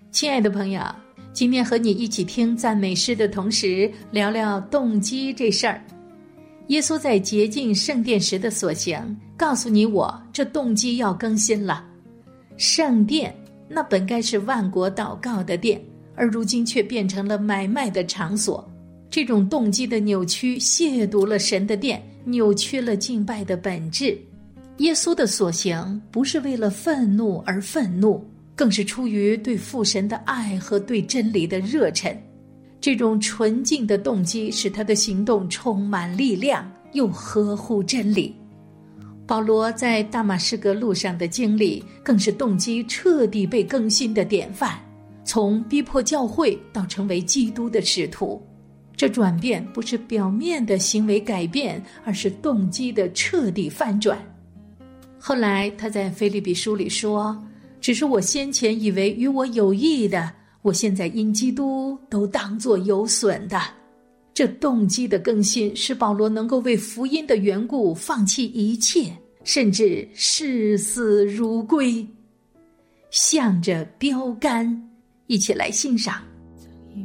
亲爱的朋友，今天和你一起听赞美诗的同时，聊聊动机这事儿。耶稣在洁净圣殿时的所行，告诉你我，这动机要更新了。圣殿那本该是万国祷告的殿，而如今却变成了买卖的场所。这种动机的扭曲，亵渎了神的殿，扭曲了敬拜的本质。耶稣的所行不是为了愤怒而愤怒，更是出于对父神的爱和对真理的热忱。这种纯净的动机使他的行动充满力量，又合乎真理。保罗在大马士革路上的经历，更是动机彻底被更新的典范，从逼迫教会到成为基督的使徒。这转变不是表面的行为改变，而是动机的彻底翻转。后来他在腓立比书里说，只是我先前以为与我有益的，我现在因基督都当作有损的。这动机的更新使保罗能够为福音的缘故放弃一切，甚至视死如归。向着标杆，一起来欣赏。